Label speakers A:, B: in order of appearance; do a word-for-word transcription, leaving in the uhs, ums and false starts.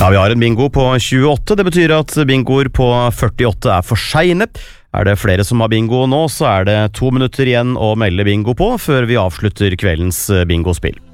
A: Ja, vi har en bingo på tjueåtte, det betyr at bingoer på førtiåtte er for sene. Er det flere som har bingo nå, så er det to minutter igjen å melde bingo på, før vi avslutter kveldens bingospill.